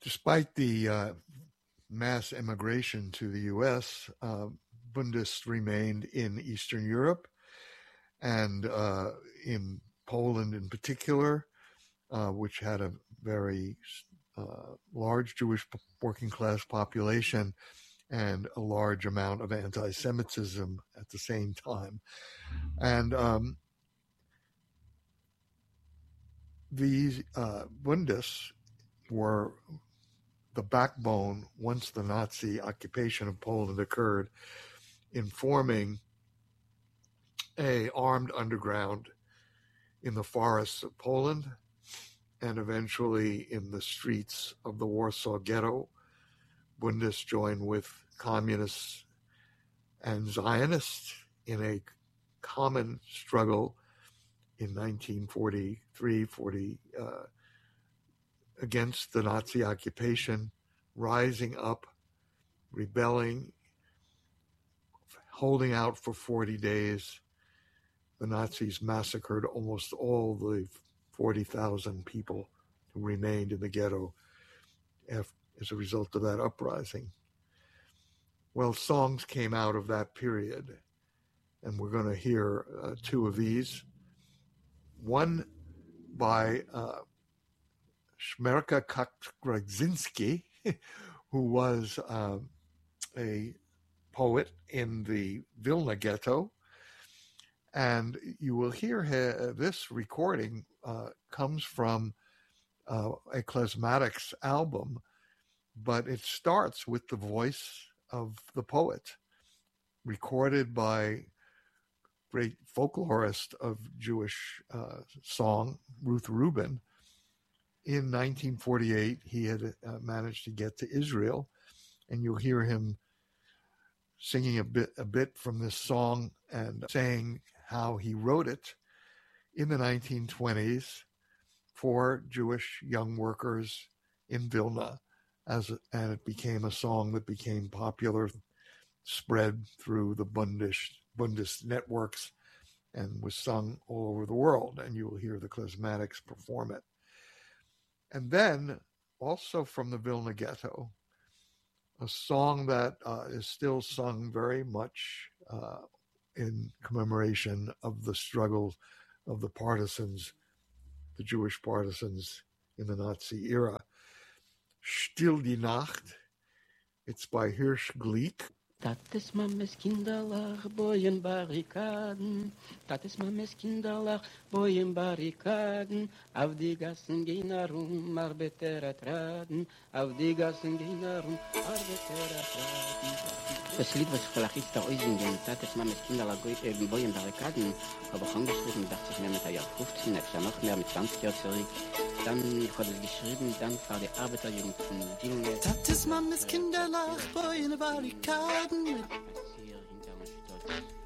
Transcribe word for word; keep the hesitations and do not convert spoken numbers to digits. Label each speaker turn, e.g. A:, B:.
A: Despite the uh, mass immigration to the U S, uh, Bundists remained in Eastern Europe and uh, in Poland in particular, uh, which had a very uh, large Jewish working class population and a large amount of anti-Semitism at the same time. And um, these uh, Bundists were the backbone, once the Nazi occupation of Poland occurred, in forming a armed underground in the forests of Poland and eventually in the streets of the Warsaw Ghetto. Bundists joined with communists and Zionists in a common struggle in nineteen forty-three forty uh, against the Nazi occupation, rising up, rebelling, holding out for forty days. The Nazis massacred almost all the forty thousand people who remained in the ghetto as a result of that uprising. Well, songs came out of that period, and we're going to hear uh, two of these. One by uh, Shmerka Krakzinski, who was uh, a poet in the Vilna ghetto. And you will hear her, this recording uh, comes from uh, a Klezmatics album, but it starts with the voice of the poet, recorded by great folklorist of Jewish uh, song, Ruth Rubin. In nineteen forty-eight, he had uh, managed to get to Israel, and you'll hear him singing a bit, a bit from this song and saying how he wrote it in the nineteen twenties for Jewish young workers in Vilna, as and it became a song that became popular, spread through the Bundist, Bundist networks, and was sung all over the world. And you will hear the Klezmatics perform it. And then, also from the Vilna ghetto, a song that uh, is still sung very much uh, in commemoration of the struggles of the partisans, the Jewish partisans in the Nazi era. Still die Nacht. It's by Hirsch Glick.
B: Tates Mames Kinderlach, Bojen Barrikaden, Tates Mames Kinderlach, Bojen Barrikaden, auf die Gassen gehen herum, Arbeiter ertragen, auf die Gassen gehen herum, Arbeiter ertragen. Das Lied, was vielleicht ist, der Eusingen, Tates Mames Kinderlach, Bojen Barrikaden, habe ich angeschrieben, dachte ich mir mit der Jahr fünfzehn, ich ja noch mehr mit zwanzig Jahren zurück. Dann hat es geschrieben, dann war die Arbeiterjugend von Vilna.
C: Tates Mames Kinderlach, Bojen Barrikaden.